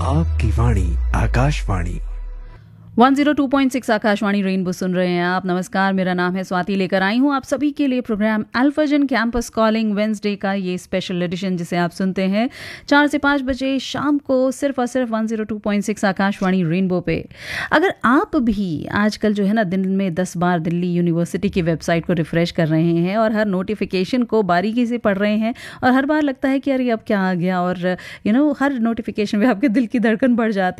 आपकी वाणी आकाशवाणी 102.6 आकाशवाणी रेनबो सुन रहे हैं आप। नमस्कार, मेरा नाम है स्वाति, लेकर आई हूँ आप सभी के लिए प्रोग्राम अल्फाजन कैंपस कॉलिंग वेंसडे का ये स्पेशल एडिशन, जिसे आप सुनते हैं 4 से 5 बजे शाम को सिर्फ और सिर्फ 102.6 आकाशवाणी रेनबो पे। अगर आप भी आजकल जो है ना दिन में 10 बार दिल्ली यूनिवर्सिटी की वेबसाइट को रिफ्रेश कर रहे हैं और हर नोटिफिकेशन को बारीकी से पढ़ रहे हैं और हर बार लगता है कि अरे अब क्या आ गया, और हर नोटिफिकेशन में आपके दिल की धड़कन बढ़ जाती